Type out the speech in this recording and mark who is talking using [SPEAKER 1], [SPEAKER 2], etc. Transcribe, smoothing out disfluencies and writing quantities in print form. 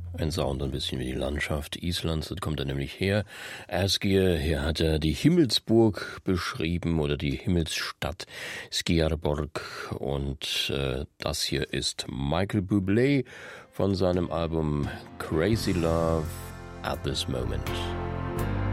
[SPEAKER 1] Ein Sound ein bisschen wie die Landschaft Islands, das kommt er nämlich her. Asgeir, hier hat er die Himmelsburg beschrieben oder die Himmelsstadt Skjærborg und das hier ist Michael Bublé von seinem Album Crazy Love at This Moment.